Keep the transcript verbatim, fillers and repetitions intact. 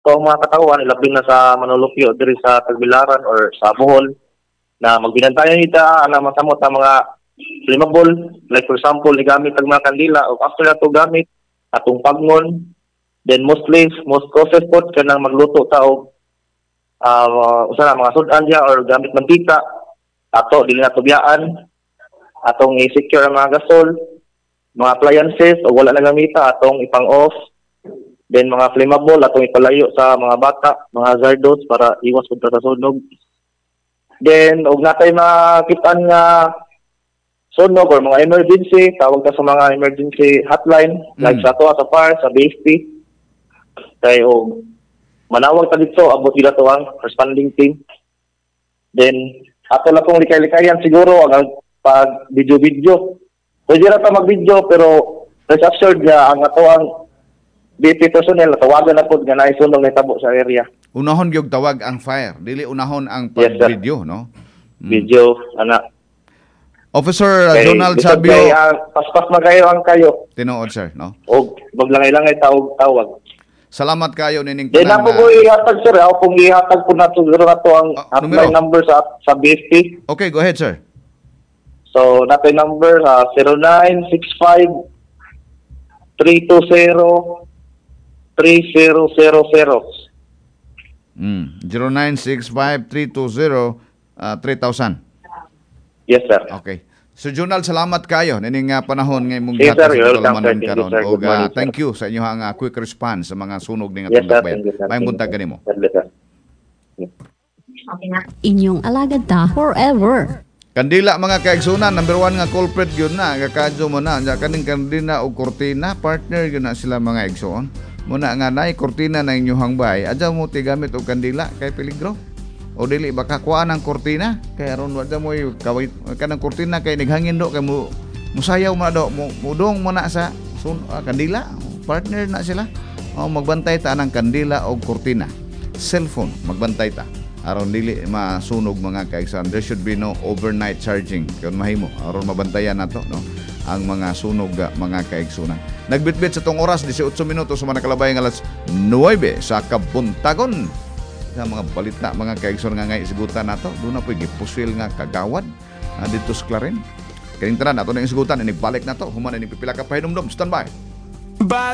So, ang mga katawan, ilabing na sa Manulupyo, diri sa Tagbilaran or sa Bohol, na magbinantayan ita, na masamot ang mga flammable, like for example, igamit ang mga kandila, o after na ito gamit, atong pagnon, then mostly, most process po, kanang magluto ta og uh, usa na mga sudan diya or gamit mantika, ato, dili na tubiyaan, atong i-secure ang mga gasol, mga appliances, o wala na gamita, atong ipang-off, then mga flammable, atong ipalayo sa mga bata, mga hazardous, para iwas punta sa sunog. Then, og natay makitaan nga sunog or mga emergency, tawag ta sa mga emergency hotline, mm. like sa ato sa P A R, sa B S P. Kaya og manawag ta dito, abot ila to ang responding team. Then, ato lang pong likay-likayan siguro ang pag video-video. Pwede na ta mag-video, pero rest assured nga ang ato ang B P personnel, tawagan na po nga naisunog na tabo sa area. Unahon gyud tawag ang fire, dili unahon ang pag-video, yes, no? Mm. Video, ana. Officer uh, kay, Donald Sabio. Kay, uh, paspas magayo ang kayo. Tinuod, sir, no? O maglangay-langay tawag tawag. Salamat kayo nining tanan. Then ako po ihatag, sir. Ako pong ihatag po na siguro na to ang uh, hotline number sa sa B S P. Okay, go ahead, sir. So, natin number uh, zero nine six five three two zero three zero zero zero. Mm, zero nine six five three two zero three thousand. Yes, sir. Okay. Sir Jonald, salamat kayo nining uh, panahon ngay mong yes, hatag sa kalamanan karon. Og uh, thank you sa inyo ang uh, quick response sa mga sunog ning atong dakbayan. Maayong buntag kanimo. Inyong alagad ta forever. Kandila mga kaigsunan, number one nga culprit yun na, kakadyo mo na, ya kaning kandila o kortina, partner yun na sila mga igsoon. Muna nga na, kortina na inyong bay, adya mo tigamit o kandila kay peligro. O dili baka kuhaan ang kortina, kaya ron wadya mo yung kawit, kanang kortina kay naghangin do, kay mo, musayaw mo na do, mudong mo na sa sun, uh, kandila, partner na sila. O magbantay ta ng kandila o kortina. Cellphone, magbantay ta. Aron dili masunog mga kaigsunan. There should be no overnight charging kun mahimo aron mabantayan nato no ang mga sunog mga kaigsunan. Nagbitbit sa tong oras eighteen minutos sa mga kalabay nga alas nine sa kabuntagon. Sa mga balita mga kaigsunan nga ngay isigutan nato, do na poy gipusil nga kagawad uh, dito sa Clarin. Kining tanan nato na isigutan ini balik nato human ini pipila ka pahinumdom. Standby.